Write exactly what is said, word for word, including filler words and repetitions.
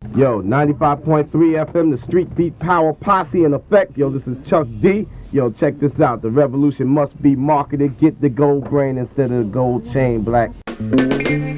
Yo, ninety-five point three F M, the Street Beat Power Posse in effect. Yo, this is Chuck D. Yo, check this out. The revolution must be marketed. Get the gold brain instead of the gold chain, black.